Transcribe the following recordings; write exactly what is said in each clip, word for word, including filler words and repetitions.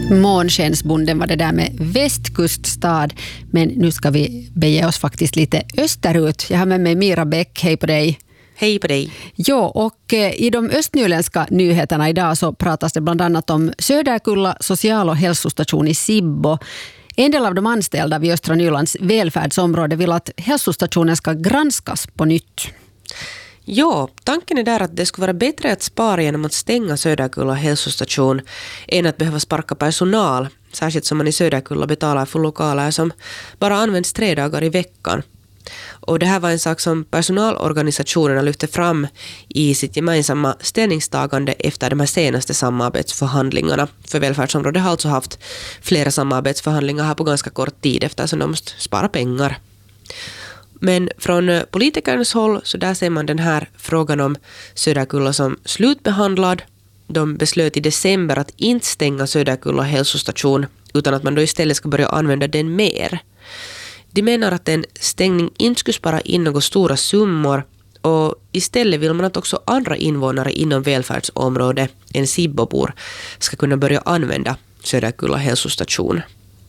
Månskensbonden var det där med västkuststad, men nu ska vi bege oss faktiskt lite österut. Jag har med mig Mira Bäck, hej på dig. Hej på dig. Jo, och i de östnyländska nyheterna idag så pratas det bland annat om Söderkulla social- och hälsostation i Sibbo. En del av de anställda vid Östra Nylands välfärdsområde vill att hälsostationen ska granskas på nytt. Ja, tanken är där att det skulle vara bättre att spara genom att stänga Söderkulla hälsostation än att behöva sparka personal, särskilt som man i Söderkulla betalar för lokaler som bara används tre dagar i veckan. Och det här var en sak som personalorganisationerna lyfte fram i sitt gemensamma ställningstagande efter de här senaste samarbetsförhandlingarna. För välfärdsområdet har alltså haft flera samarbetsförhandlingar här på ganska kort tid eftersom de måste spara pengar. Men från politikernas håll så där ser man den här frågan om Söderkulla som slutbehandlad. De beslöt i december att inte stänga Söderkulla hälsostation utan att man då istället ska börja använda den mer. De menar att en stängning inte skulle spara in några stora summor och istället vill man att också andra invånare inom välfärdsområdet än Sibbobor ska kunna börja använda Söderkulla hälsostation.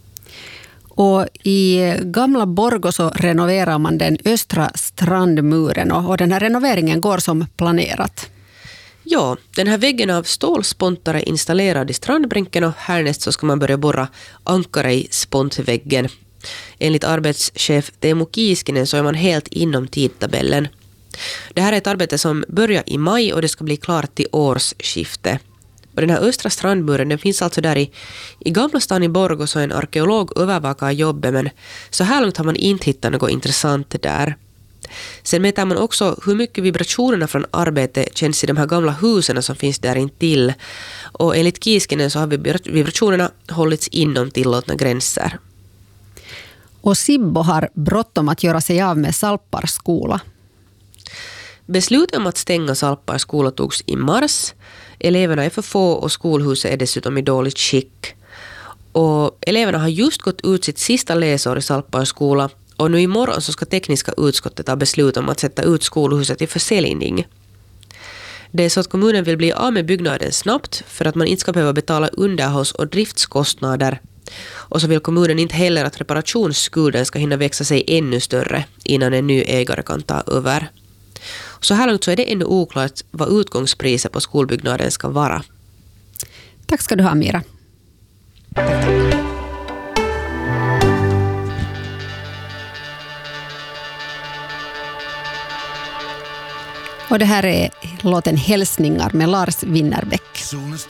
Och i gamla Borgå så renoverar man den östra strandmuren och den här renoveringen går som planerat. Ja, den här väggen av stålspontare installerad i strandbränken och härnäst så ska man börja borra ankare i spontväggen. Enligt arbetschef Teemu Kiiskinen så är man helt inom tidtabellen. Det här är ett arbete som börjar i maj och det ska bli klart till årsskifte. Och den här östra strandmuren den finns alltså där i, i gamla stan i Borgå så en arkeolog övervakar jobbet men så här långt har man inte hittat något intressant där. Sen mäter man också hur mycket vibrationerna från arbetet känns i de här gamla husen som finns där intill. Och enligt Kiiskinen så har vibrationerna hållits inom tillåtna gränser. Och Sibbo har bråttom att göra sig av med Salppars skola. Beslutet om att stänga Salppars skola togs i mars. Eleverna är för få och skolhuset är dessutom i dåligt skick. Och eleverna har just gått ut sitt sista läsår i Salppars skola och nu imorgon så ska tekniska utskottet ta beslut om att sätta ut skolhuset i försäljning. Det är så att kommunen vill bli av med byggnaden snabbt för att man inte ska behöva betala underhålls- och driftskostnader. Och så vill kommunen inte heller att reparationsskulden ska hinna växa sig ännu större innan en ny ägare kan ta över. Så här långt så är det ännu oklart vad utgångspriset på skolbyggnaden ska vara. Tack ska du ha, Mira. Och det här är låten Hälsningar med Lars Winnerbäck.